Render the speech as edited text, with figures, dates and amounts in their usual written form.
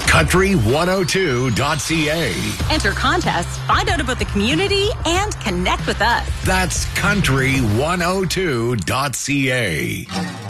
Country102.ca. Enter contests, find out about the community, and connect with us. That's Country102.ca.